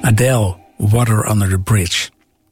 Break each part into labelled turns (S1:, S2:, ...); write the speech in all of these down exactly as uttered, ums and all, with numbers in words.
S1: Adele, Water Under the Bridge.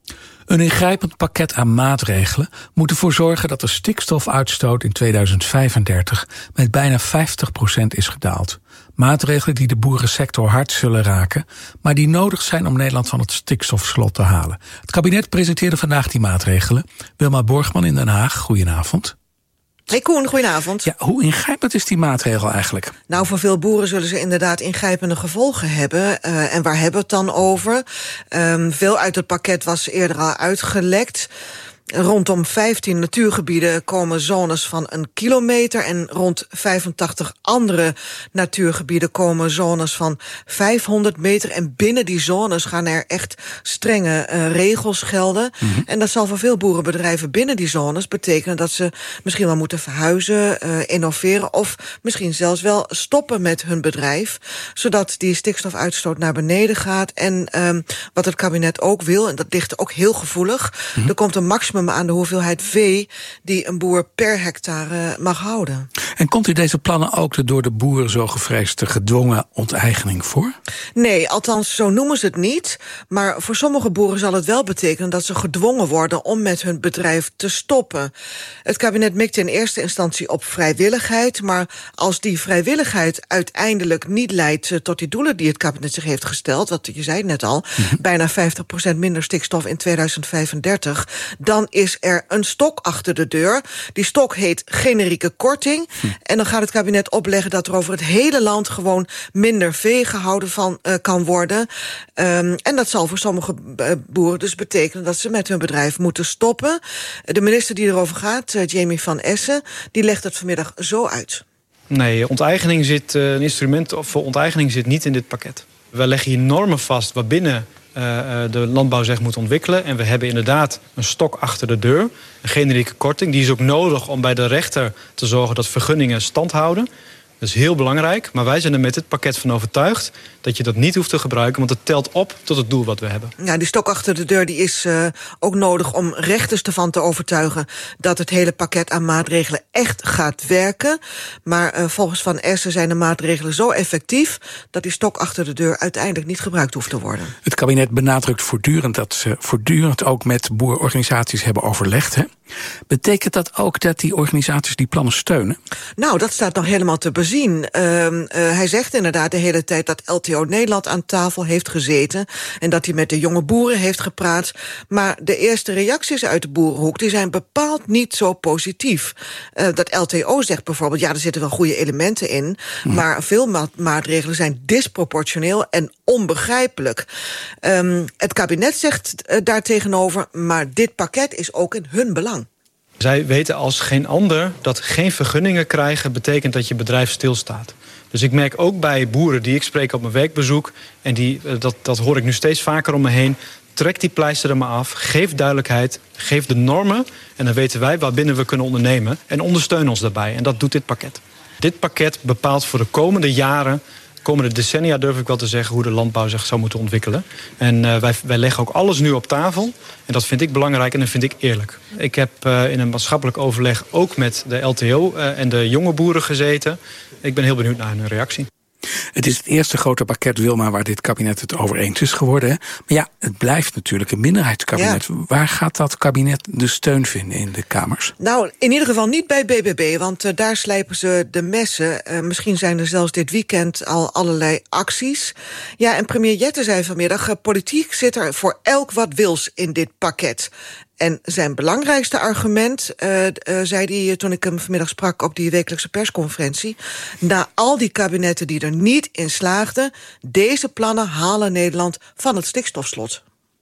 S1: Een ingrijpend pakket aan maatregelen moet ervoor zorgen dat de stikstofuitstoot in tweeduizend vijfendertig met bijna vijftig procent is gedaald. Maatregelen die de boerensector hard zullen raken, maar die nodig zijn om Nederland van het stikstofslot te halen. Het kabinet presenteerde vandaag die maatregelen. Wilma Borgman in Den Haag, goedenavond.
S2: Hey Koen, goedenavond.
S1: Ja, hoe ingrijpend is die maatregel eigenlijk?
S2: Nou, voor veel boeren zullen ze inderdaad ingrijpende gevolgen hebben. Uh, en waar hebben we het dan over? Um, veel uit het pakket was eerder al uitgelekt. Rondom vijftien natuurgebieden komen zones van een kilometer... en rond vijfentachtig andere natuurgebieden komen zones van vijfhonderd meter. En binnen die zones gaan er echt strenge uh, regels gelden. Mm-hmm. En dat zal voor veel boerenbedrijven binnen die zones betekenen... dat ze misschien wel moeten verhuizen, uh, innoveren... of misschien zelfs wel stoppen met hun bedrijf... zodat die stikstofuitstoot naar beneden gaat. En um, wat het kabinet ook wil, en dat ligt ook heel gevoelig... Mm-hmm. Er komt een maximum aan de hoeveelheid vee die een boer per hectare mag houden.
S1: En komt u deze plannen ook de door de boeren zo gevreesde gedwongen onteigening voor?
S2: Nee, althans zo noemen ze het niet. Maar voor sommige boeren zal het wel betekenen dat ze gedwongen worden om met hun bedrijf te stoppen. Het kabinet mikte in eerste instantie op vrijwilligheid, maar als die vrijwilligheid uiteindelijk niet leidt tot die doelen die het kabinet zich heeft gesteld, wat je zei net al, mm-hmm. bijna vijftig procent minder stikstof in tweeduizend vijfendertig, dan is er een stok achter de deur. Die stok heet generieke korting. Hm. En dan gaat het kabinet opleggen dat er over het hele land gewoon minder vee gehouden van, uh, kan worden. Um, en dat zal voor sommige uh, boeren dus betekenen dat ze met hun bedrijf moeten stoppen. De minister die erover gaat, uh, Jamie van Essen, die legt het vanmiddag zo uit.
S3: Nee, onteigening zit, uh, een instrument voor onteigening zit niet in dit pakket. We leggen hier normen vast waarbinnen Uh, de landbouw zich moet ontwikkelen. En we hebben inderdaad een stok achter de deur. Een generieke korting. Die is ook nodig om bij de rechter te zorgen dat vergunningen stand houden. Dat is heel belangrijk. Maar wij zijn er met dit pakket van overtuigd dat je dat niet hoeft te gebruiken, want het telt op tot het doel wat we hebben.
S2: Ja, die stok achter de deur die is uh, ook nodig om rechters ervan te overtuigen dat het hele pakket aan maatregelen echt gaat werken. Maar uh, volgens Van Essen zijn de maatregelen zo effectief dat die stok achter de deur uiteindelijk niet gebruikt hoeft te worden.
S1: Het kabinet benadrukt voortdurend dat ze voortdurend ook met boerorganisaties hebben overlegd. Hè? Betekent dat ook dat die organisaties die plannen steunen?
S2: Nou, dat staat nog helemaal te bezien. Uh, uh, hij zegt inderdaad de hele tijd dat L T O Nederland aan tafel heeft gezeten en dat hij met de jonge boeren heeft gepraat. Maar de eerste reacties uit de boerenhoek die zijn bepaald niet zo positief. Uh, dat L T O zegt bijvoorbeeld, ja, er zitten wel goede elementen in, hm. maar veel ma- maatregelen zijn disproportioneel en onbegrijpelijk. Um, het kabinet zegt uh, daartegenover, maar dit pakket is ook in hun belang.
S3: Zij weten als geen ander dat geen vergunningen krijgen betekent dat je bedrijf stilstaat. Dus ik merk ook bij boeren die ik spreek op mijn werkbezoek, en die, dat, dat hoor ik nu steeds vaker om me heen, trek die pleister er maar af, geef duidelijkheid, geef de normen en dan weten wij waarbinnen we kunnen ondernemen en ondersteun ons daarbij. En dat doet dit pakket. Dit pakket bepaalt voor de komende jaren, komende decennia durf ik wel te zeggen, hoe de landbouw zich zou moeten ontwikkelen. En uh, wij, wij leggen ook alles nu op tafel. En dat vind ik belangrijk en dat vind ik eerlijk. Ik heb uh, in een maatschappelijk overleg ook met de L T O uh, en de jonge boeren gezeten. Ik ben heel benieuwd naar hun reactie.
S1: Het is het eerste grote pakket, Wilma, waar dit kabinet het over eens is geworden. Hè? Maar ja, het blijft natuurlijk een minderheidskabinet. Ja. Waar gaat dat kabinet de steun vinden in de Kamers?
S2: Nou, in ieder geval niet bij B B B, want uh, daar slijpen ze de messen. Uh, misschien zijn er zelfs dit weekend al allerlei acties. Ja, en premier Jette zei vanmiddag, uh, politiek zit er voor elk wat wils in dit pakket. En zijn belangrijkste argument, uh, uh, zei hij toen ik hem vanmiddag sprak op die wekelijkse persconferentie, na al die kabinetten die er niet in slaagden, deze plannen halen Nederland van het stikstofslot.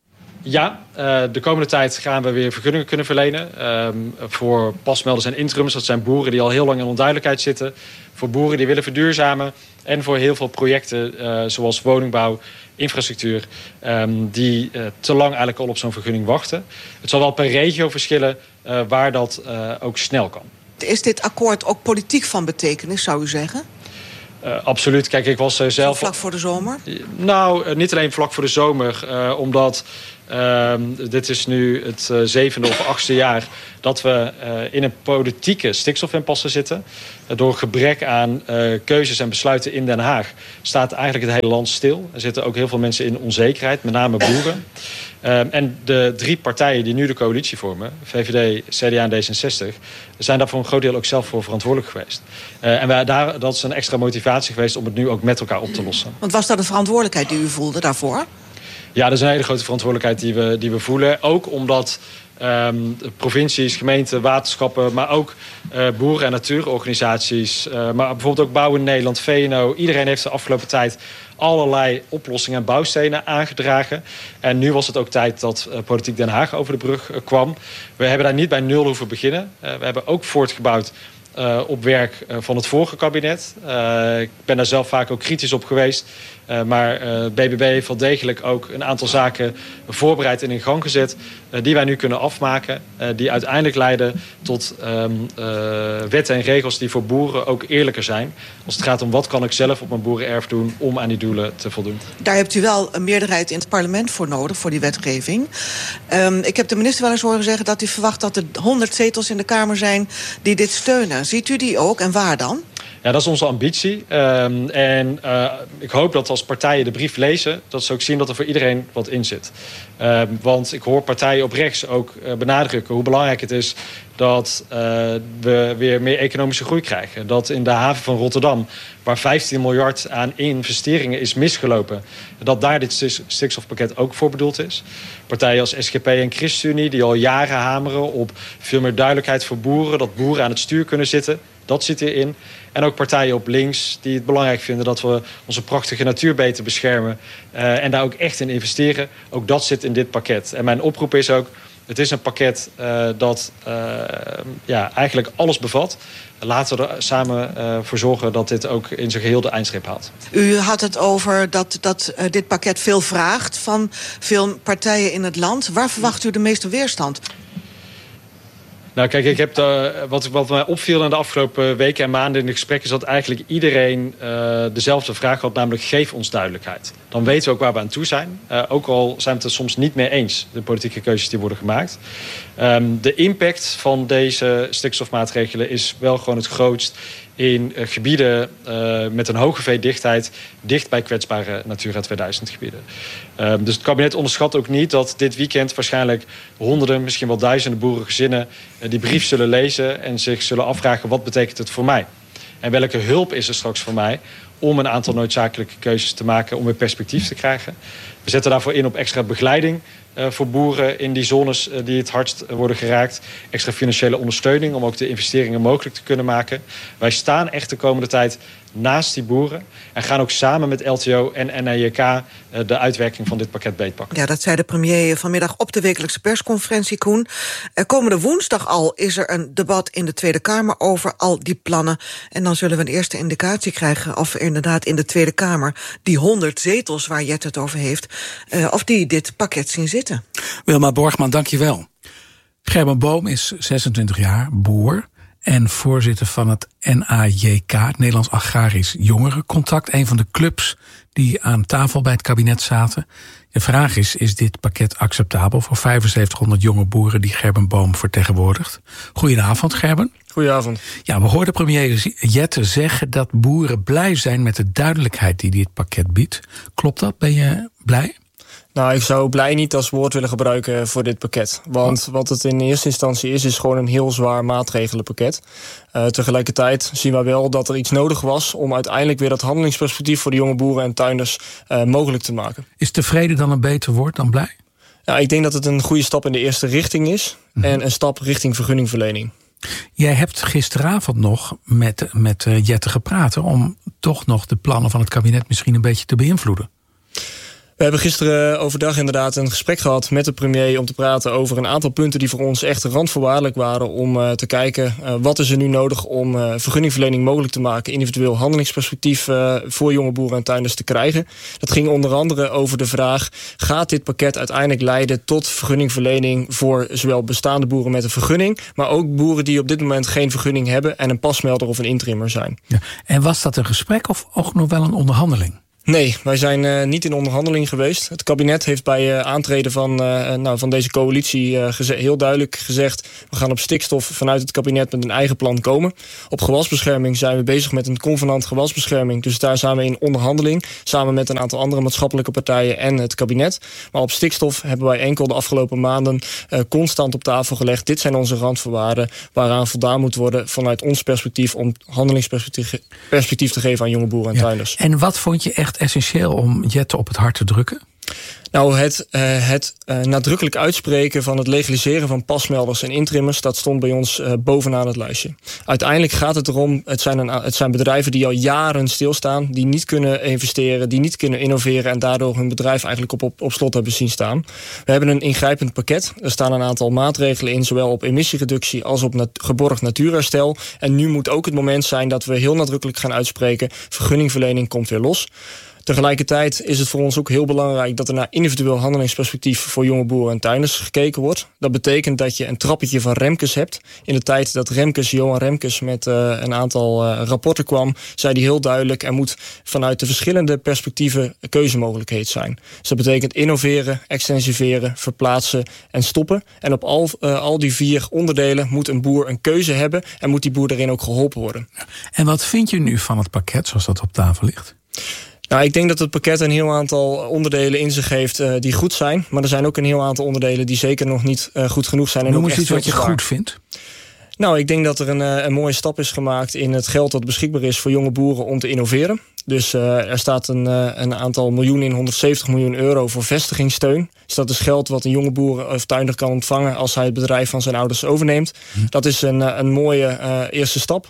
S4: Ja, uh, de komende tijd gaan we weer vergunningen kunnen verlenen. Um, voor pasmelders en interims, dat zijn boeren die al heel lang in onduidelijkheid zitten. Voor boeren die willen verduurzamen. En voor heel veel projecten, uh, zoals woningbouw, infrastructuur, um, die uh, te lang eigenlijk al op zo'n vergunning wachten. Het zal wel per regio verschillen uh, waar dat uh, ook snel kan.
S2: Is dit akkoord ook politiek van betekenis, zou u zeggen?
S4: Uh, absoluut. Kijk, ik was uh, zelf...
S2: Zo vlak voor de zomer?
S4: Nou, uh, niet alleen vlak voor de zomer, uh, omdat Uh, dit is nu het uh, zevende of achtste jaar dat we uh, in een politieke stikstofimpasse zitten. Uh, door gebrek aan uh, keuzes en besluiten in Den Haag staat eigenlijk het hele land stil. Er zitten ook heel veel mensen in onzekerheid, met name boeren. Uh, en de drie partijen die nu de coalitie vormen, V V D, C D A en D zesenzestig... zijn daar voor een groot deel ook zelf voor verantwoordelijk geweest. Uh, en wij, daar, dat is een extra motivatie geweest om het nu ook met elkaar op te lossen.
S2: Want was dat een verantwoordelijkheid die u voelde daarvoor?
S4: Ja, dat is een hele grote verantwoordelijkheid die we, die we voelen. Ook omdat um, provincies, gemeenten, waterschappen, maar ook uh, boeren- en natuurorganisaties, uh, maar bijvoorbeeld ook Bouwen Nederland, V N O, iedereen heeft de afgelopen tijd allerlei oplossingen en bouwstenen aangedragen. En nu was het ook tijd dat uh, Politiek Den Haag over de brug uh, kwam. We hebben daar niet bij nul hoeven beginnen. Uh, we hebben ook voortgebouwd Uh, op werk uh, van het vorige kabinet. Uh, ik ben daar zelf vaak ook kritisch op geweest. Uh, maar uh, B B B heeft wel degelijk ook een aantal zaken voorbereid en in gang gezet. Uh, die wij nu kunnen afmaken. Uh, die uiteindelijk leiden tot um, uh, wetten en regels die voor boeren ook eerlijker zijn. Als het gaat om wat kan ik zelf op mijn boerenerf doen om aan die doelen te voldoen.
S2: Daar hebt u wel een meerderheid in het parlement voor nodig, voor die wetgeving. Um, ik heb de minister wel eens horen zeggen dat u verwacht dat er honderd zetels in de Kamer zijn die dit steunen. Ziet u die ook en waar dan?
S4: Ja, dat is onze ambitie. Um, en uh, ik hoop dat als partijen de brief lezen, dat ze ook zien dat er voor iedereen wat in zit. Um, want ik hoor partijen op rechts ook uh, benadrukken hoe belangrijk het is dat uh, we weer meer economische groei krijgen. Dat in de haven van Rotterdam, waar vijftien miljard aan investeringen is misgelopen, dat daar dit stikstofpakket ook voor bedoeld is. Partijen als S G P en ChristenUnie die al jaren hameren op veel meer duidelijkheid voor boeren, dat boeren aan het stuur kunnen zitten. Dat zit hierin. En ook partijen op links die het belangrijk vinden dat we onze prachtige natuur beter beschermen. Uh, en daar ook echt in investeren. Ook dat zit in dit pakket. En mijn oproep is ook, het is een pakket uh, dat uh, ja, eigenlijk alles bevat. Laten we er samen uh, voor zorgen dat dit ook in zijn geheel de eindstreep haalt.
S2: U had het over dat, dat uh, dit pakket veel vraagt van veel partijen in het land. Waar verwacht u de meeste weerstand?
S4: Nou kijk, ik heb de, wat, wat mij opviel in de afgelopen weken en maanden in de gesprekken is dat eigenlijk iedereen uh, dezelfde vraag had, namelijk geef ons duidelijkheid. Dan weten we ook waar we aan toe zijn. Uh, ook al zijn we het er soms niet mee eens, de politieke keuzes die worden gemaakt. Um, de impact van deze stikstofmaatregelen is wel gewoon het grootst in uh, gebieden uh, met een hoge veedichtheid, dicht bij kwetsbare Natura tweeduizend gebieden. Um, dus het kabinet onderschat ook niet dat dit weekend waarschijnlijk honderden, misschien wel duizenden boerengezinnen uh, die brief zullen lezen en zich zullen afvragen wat betekent het voor mij? En welke hulp is er straks voor mij om een aantal noodzakelijke keuzes te maken om weer perspectief te krijgen? We zetten daarvoor in op extra begeleiding uh, voor boeren in die zones uh, die het hardst uh, worden geraakt. Extra financiële ondersteuning om ook de investeringen mogelijk te kunnen maken. Wij staan echt de komende tijd naast die boeren en gaan ook samen met L T O en N I J K uh, de uitwerking van dit pakket beetpakken.
S2: Ja, dat zei de premier vanmiddag op de wekelijkse persconferentie, Koen. Uh, komende woensdag al is er een debat in de Tweede Kamer over al die plannen. En dan zullen we een eerste indicatie krijgen of inderdaad in de Tweede Kamer die honderd zetels waar Jet het over heeft, uh, of die dit pakket zien zitten.
S1: Wilma Borgman, dank je wel. Gerben Boom is zesentwintig jaar, boer en voorzitter van het N A J K, het Nederlands Agrarisch Jongerencontact, een van de clubs die aan tafel bij het kabinet zaten. De vraag is, is dit pakket acceptabel voor vijfenzeventighonderd jonge boeren die Gerben Boom vertegenwoordigt? Goedenavond, Gerben.
S5: Goedenavond.
S1: Ja, we hoorden premier Jette zeggen dat boeren blij zijn met de duidelijkheid die dit pakket biedt. Klopt dat? Ben je blij?
S5: Nou, ik zou blij niet als woord willen gebruiken voor dit pakket. Want wat het in eerste instantie is, is gewoon een heel zwaar maatregelenpakket. Uh, tegelijkertijd zien we wel dat er iets nodig was om uiteindelijk weer dat handelingsperspectief voor de jonge boeren en tuinders uh, mogelijk te maken.
S1: Is tevreden dan een beter woord dan blij?
S5: Ja, ik denk dat het een goede stap in de eerste richting is. Mm-hmm. En een stap richting vergunningverlening.
S1: Jij hebt gisteravond nog met, met uh, Jette gepraat om toch nog de plannen van het kabinet misschien een beetje te beïnvloeden.
S5: We hebben gisteren overdag inderdaad een gesprek gehad met de premier om te praten over een aantal punten die voor ons echt randvoorwaardelijk waren om uh, te kijken uh, wat is er nu nodig om uh, vergunningverlening mogelijk te maken, individueel handelingsperspectief uh, voor jonge boeren en tuinders te krijgen. Dat ging onder andere over de vraag, gaat dit pakket uiteindelijk leiden tot vergunningverlening voor zowel bestaande boeren met een vergunning, maar ook boeren die op dit moment geen vergunning hebben en een pasmelder of een interimmer zijn.
S1: Ja. En was dat een gesprek of ook nog wel een onderhandeling?
S5: Nee, wij zijn uh, niet in onderhandeling geweest. Het kabinet heeft bij uh, aantreden van, uh, nou, van deze coalitie uh, geze- heel duidelijk gezegd, we gaan op stikstof vanuit het kabinet met een eigen plan komen. Op gewasbescherming zijn we bezig met een convenant gewasbescherming. Dus daar zijn we in onderhandeling, samen met een aantal andere maatschappelijke partijen en het kabinet. Maar op stikstof hebben wij enkel de afgelopen maanden uh, constant op tafel gelegd. Dit zijn onze randvoorwaarden waaraan voldaan moet worden vanuit ons perspectief om handelingsperspectief perspectief te geven aan jonge boeren en
S1: ja.
S5: tuinders.
S1: En wat vond je echt essentieel om Jette op het hart te drukken?
S5: Nou, het, uh, het uh, nadrukkelijk uitspreken van het legaliseren van pasmelders en intrimmers, dat stond bij ons uh, bovenaan het lijstje. Uiteindelijk gaat het erom, het zijn, een, het zijn bedrijven die al jaren stilstaan, die niet kunnen investeren, die niet kunnen innoveren en daardoor hun bedrijf eigenlijk op, op, op slot hebben zien staan. We hebben een ingrijpend pakket. Er staan een aantal maatregelen in, zowel op emissiereductie als op nat- geborgd natuurherstel. En nu moet ook het moment zijn dat we heel nadrukkelijk gaan uitspreken, vergunningverlening komt weer los. Tegelijkertijd is het voor ons ook heel belangrijk dat er naar individueel handelingsperspectief voor jonge boeren en tuinders gekeken wordt. Dat betekent dat je een trappetje van Remkes hebt. In de tijd dat Remkes, Johan Remkes met uh, een aantal uh, rapporten kwam, zei hij heel duidelijk, er moet vanuit de verschillende perspectieven keuzemogelijkheid zijn. Dus dat betekent innoveren, extensiveren, verplaatsen en stoppen. En op al, uh, al die vier onderdelen moet een boer een keuze hebben en moet die boer daarin ook geholpen worden.
S1: En wat vind je nu van het pakket zoals dat op tafel ligt?
S5: Nou, ik denk dat het pakket een heel aantal onderdelen in zich heeft uh, die goed zijn. Maar er zijn ook een heel aantal onderdelen die zeker nog niet uh, goed genoeg zijn. En
S1: Noem
S5: ook
S1: eens
S5: echt
S1: iets wat je
S5: zwaar.
S1: goed vindt.
S5: Nou, ik denk dat er een, uh, een mooie stap is gemaakt in het geld dat beschikbaar is voor jonge boeren om te innoveren. Dus uh, er staat een, uh, een aantal miljoen in, honderdzeventig miljoen euro voor vestigingssteun. Dus dat is geld wat een jonge boer of tuinder kan ontvangen als hij het bedrijf van zijn ouders overneemt. Hm. Dat is een, een mooie uh, eerste stap.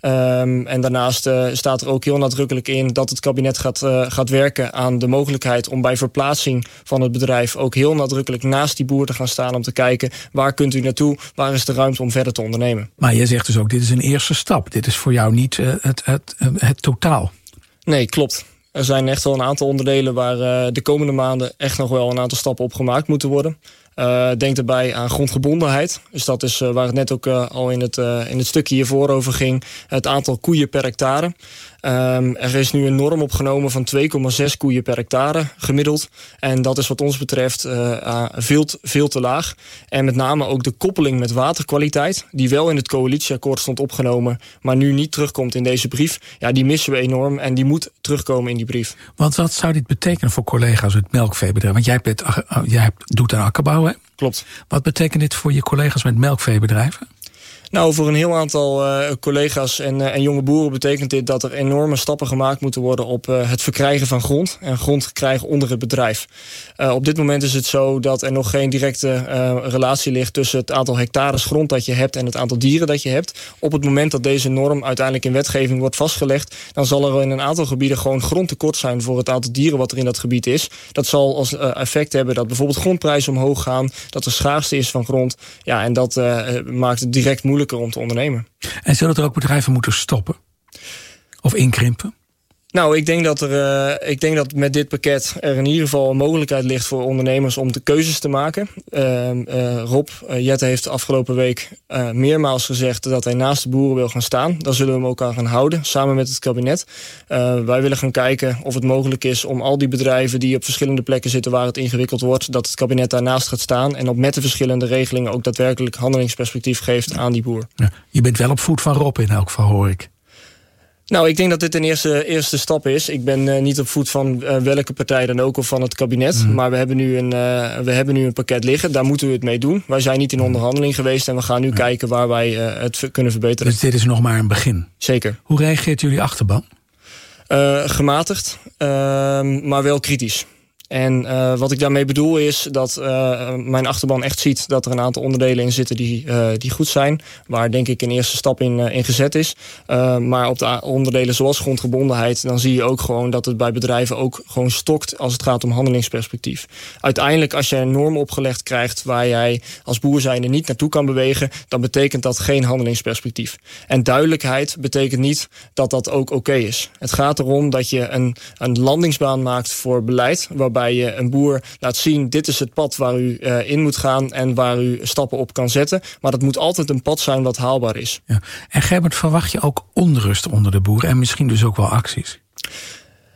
S5: Um, en daarnaast uh, staat er ook heel nadrukkelijk in dat het kabinet gaat, uh, gaat werken aan de mogelijkheid om bij verplaatsing van het bedrijf ook heel nadrukkelijk naast die boer te gaan staan om te kijken waar kunt u naartoe, waar is de ruimte om verder te ondernemen.
S1: Maar je zegt dus ook, dit is een eerste stap. Dit is voor jou niet uh, het, het, het, het totaal.
S5: Nee, klopt. Er zijn echt wel een aantal onderdelen waar uh, de komende maanden echt nog wel een aantal stappen op gemaakt moeten worden. Uh, denk daarbij aan grondgebondenheid. Dus dat is uh, waar het net ook uh, al in het, uh, in het stukje hiervoor over ging. Het aantal koeien per hectare. Um, er is nu een norm opgenomen van twee komma zes koeien per hectare gemiddeld. En dat is wat ons betreft uh, uh, veel, veel te laag. En met name ook de koppeling met waterkwaliteit, die wel in het coalitieakkoord stond opgenomen, maar nu niet terugkomt in deze brief. Ja, die missen we enorm en die moet terugkomen in die brief.
S1: Want wat zou dit betekenen voor collega's uit melkveebedrijven? Want jij, bent, jij hebt, doet aan akkerbouw, hè?
S5: Klopt.
S1: Wat betekent dit voor je collega's met melkveebedrijven?
S5: Nou, voor een heel aantal uh, collega's en, uh, en jonge boeren betekent dit dat er enorme stappen gemaakt moeten worden op uh, het verkrijgen van grond en grond krijgen onder het bedrijf. Uh, op dit moment is het zo dat er nog geen directe uh, relatie ligt tussen het aantal hectares grond dat je hebt en het aantal dieren dat je hebt. Op het moment dat deze norm uiteindelijk in wetgeving wordt vastgelegd, dan zal er in een aantal gebieden gewoon grondtekort zijn voor het aantal dieren wat er in dat gebied is. Dat zal als uh, effect hebben dat bijvoorbeeld grondprijzen omhoog gaan, dat er schaarste is van grond. Ja, en dat uh, maakt het direct moeilijk om te ondernemen.
S1: En zullen er ook bedrijven moeten stoppen? Of inkrimpen?
S5: Nou, ik denk dat er, uh, ik denk dat met dit pakket er in ieder geval een mogelijkheid ligt voor ondernemers om de keuzes te maken. Uh, uh, Rob uh, Jette heeft afgelopen week uh, meermaals gezegd dat hij naast de boeren wil gaan staan. Daar zullen we hem ook aan gaan houden, samen met het kabinet. Uh, wij willen gaan kijken of het mogelijk is om al die bedrijven die op verschillende plekken zitten waar het ingewikkeld wordt, dat het kabinet daarnaast gaat staan en op met de verschillende regelingen ook daadwerkelijk handelingsperspectief geeft aan die boer.
S1: Ja, je bent wel op voet van Rob in elk geval, hoor ik.
S5: Nou, ik denk dat dit een eerste, eerste stap is. Ik ben uh, niet op voet van uh, welke partij dan ook of van het kabinet. Mm. Maar we hebben, nu een, uh, we hebben nu een pakket liggen. Daar moeten we het mee doen. Wij zijn niet in onderhandeling geweest en we gaan nu ja. kijken waar wij uh, het v- kunnen verbeteren.
S1: Dus dit is nog maar een begin?
S5: Zeker.
S1: Hoe reageert jullie achterban?
S5: Uh, gematigd, uh, maar wel kritisch. En uh, wat ik daarmee bedoel is dat uh, mijn achterban echt ziet dat er een aantal onderdelen in zitten die, uh, die goed zijn. Waar denk ik een eerste stap in, uh, in gezet is. Uh, maar op de onderdelen zoals grondgebondenheid, dan zie je ook gewoon dat het bij bedrijven ook gewoon stokt als het gaat om handelingsperspectief. Uiteindelijk als je een norm opgelegd krijgt waar jij als boer zijnde niet naartoe kan bewegen, dan betekent dat geen handelingsperspectief. En duidelijkheid betekent niet dat dat ook oké okay is. Het gaat erom dat je een, een landingsbaan maakt voor beleid, waarbij Waarbij je een boer laat zien, dit is het pad waar u uh, in moet gaan en waar u stappen op kan zetten. Maar dat moet altijd een pad zijn wat haalbaar is.
S1: Ja. En Gerbert, verwacht je ook onrust onder de boeren en misschien dus ook wel acties?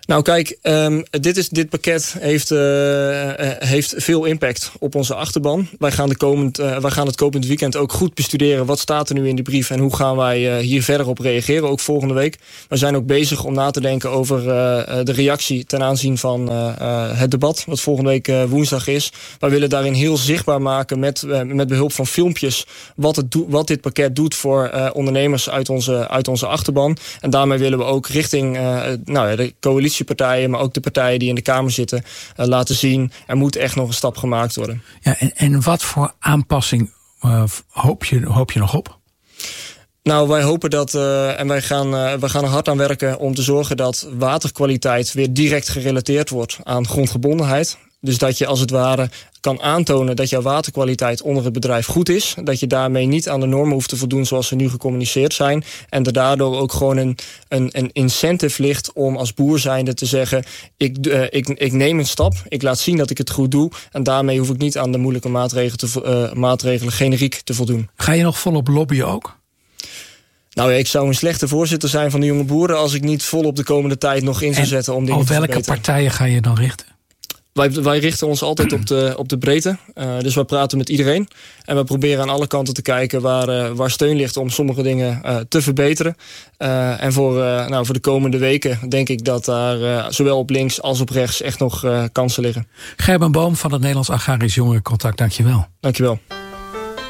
S5: Nou kijk, um, dit, is, dit pakket heeft, uh, uh, heeft veel impact op onze achterban. Wij gaan, de komend, uh, wij gaan het komend weekend ook goed bestuderen wat staat er nu in die brief en hoe gaan wij uh, hier verder op reageren, ook volgende week. We zijn ook bezig om na te denken over uh, de reactie ten aanzien van uh, uh, het debat, wat volgende week uh, woensdag is. Wij willen daarin heel zichtbaar maken met, uh, met behulp van filmpjes wat, het do- wat dit pakket doet voor uh, ondernemers uit onze, uit onze achterban. En daarmee willen we ook richting uh, nou ja, de coalitie partijen, maar ook de partijen die in de Kamer zitten, uh, laten zien. Er moet echt nog een stap gemaakt worden.
S1: Ja, en, en wat voor aanpassing uh, hoop, je, hoop je nog op?
S5: Nou, wij hopen dat, uh, en wij gaan, uh, wij gaan er hard aan werken om te zorgen dat waterkwaliteit weer direct gerelateerd wordt aan grondgebondenheid. Dus dat je als het ware kan aantonen dat jouw waterkwaliteit onder het bedrijf goed is. Dat je daarmee niet aan de normen hoeft te voldoen zoals ze nu gecommuniceerd zijn. En er daardoor ook gewoon een, een, een incentive ligt om als boer zijnde te zeggen, ik, uh, ik, ik neem een stap, ik laat zien dat ik het goed doe. En daarmee hoef ik niet aan de moeilijke maatregelen, te, uh, maatregelen generiek te voldoen.
S1: Ga je nog volop lobbyen ook?
S5: Nou, ik zou een slechte voorzitter zijn van de jonge boeren als ik niet volop de komende tijd nog in zou zetten om dingen te verbeteren.
S1: Op welke partijen ga je dan richten?
S5: Wij, wij richten ons altijd op de, op de breedte. Uh, dus wij praten met iedereen. En we proberen aan alle kanten te kijken waar, uh, waar steun ligt om sommige dingen uh, te verbeteren. Uh, en voor, uh, nou, voor de komende weken denk ik dat daar uh, zowel op links als op rechts echt nog uh, kansen liggen.
S1: Gerben Boom van het Nederlands Agrarisch Jongerencontact, dankjewel.
S5: Dankjewel.